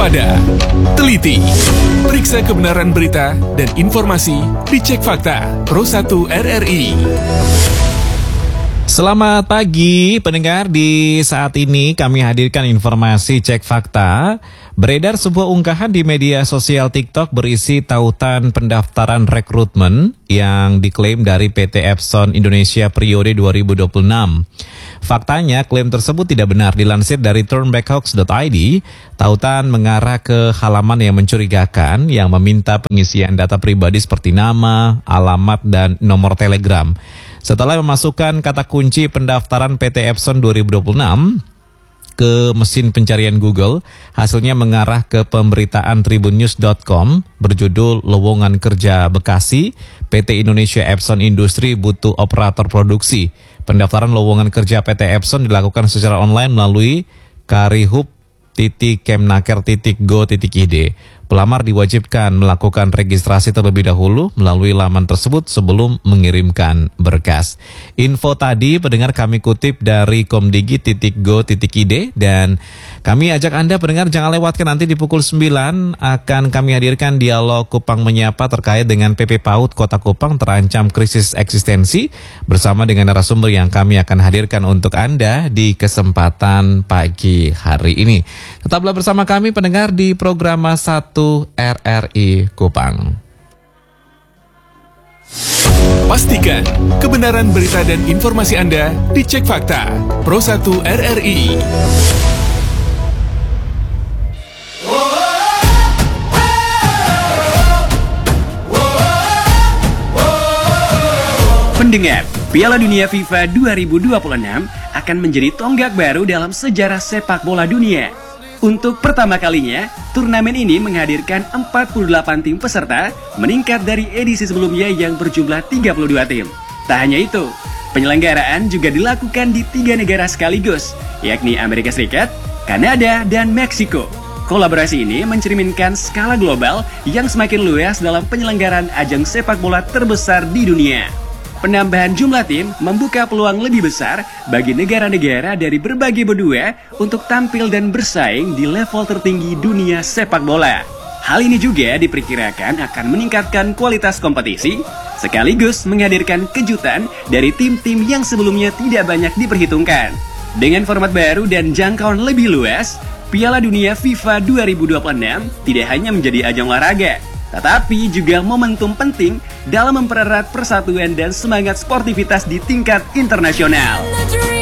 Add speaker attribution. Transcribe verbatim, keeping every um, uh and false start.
Speaker 1: waspada, teliti, periksa kebenaran berita dan informasi di Cek Fakta Pro satu R R I.
Speaker 2: Selamat pagi pendengar, di saat ini kami hadirkan informasi Cek Fakta. Beredar sebuah unggahan di media sosial TikTok berisi tautan pendaftaran rekrutmen yang diklaim dari P T Epson Indonesia periode dua ribu dua puluh enam. Faktanya klaim tersebut tidak benar. Dilansir dari turnbackhawks dot I D, tautan mengarah ke halaman yang mencurigakan yang meminta pengisian data pribadi seperti nama, alamat, dan nomor telegram. Setelah memasukkan kata kunci pendaftaran P T Epson dua ribu dua puluh enam ke mesin pencarian Google, hasilnya mengarah ke pemberitaan tribunnews dot com berjudul Lowongan Kerja Bekasi, P T Indonesia Epson Industri butuh operator produksi. Pendaftaran lowongan kerja P T Epson dilakukan secara online melalui karihub titik kemnaker titik go titik id. Pelamar diwajibkan melakukan registrasi terlebih dahulu melalui laman tersebut sebelum mengirimkan berkas. Info tadi pendengar kami kutip dari komdigi titik go titik id, dan kami ajak Anda pendengar jangan lewatkan, nanti di pukul sembilan akan kami hadirkan dialog Kupang Menyapa terkait dengan P P PAUD Kota Kupang terancam krisis eksistensi bersama dengan narasumber yang kami akan hadirkan untuk Anda di kesempatan pagi hari ini. Tetaplah bersama kami pendengar di program satu R R I Kupang.
Speaker 1: Pastikan kebenaran berita dan informasi Anda di Cek Fakta Pro satu R R I.
Speaker 3: Pendengar, Piala Dunia FIFA dua ribu dua puluh enam akan menjadi tonggak baru dalam sejarah sepak bola dunia. Untuk pertama kalinya, turnamen ini menghadirkan empat puluh delapan tim peserta, meningkat dari edisi sebelumnya yang berjumlah tiga puluh dua tim. Tak hanya itu, penyelenggaraan juga dilakukan di tiga negara sekaligus, yakni Amerika Serikat, Kanada, dan Meksiko. Kolaborasi ini mencerminkan skala global yang semakin luas dalam penyelenggaraan ajang sepak bola terbesar di dunia. Penambahan jumlah tim membuka peluang lebih besar bagi negara-negara dari berbagai benua untuk tampil dan bersaing di level tertinggi dunia sepak bola. Hal ini juga diperkirakan akan meningkatkan kualitas kompetisi, sekaligus menghadirkan kejutan dari tim-tim yang sebelumnya tidak banyak diperhitungkan. Dengan format baru dan jangkauan lebih luas, Piala Dunia FIFA dua ribu dua puluh enam tidak hanya menjadi ajang olahraga, tetapi juga momentum penting dalam mempererat persatuan dan semangat sportivitas di tingkat internasional.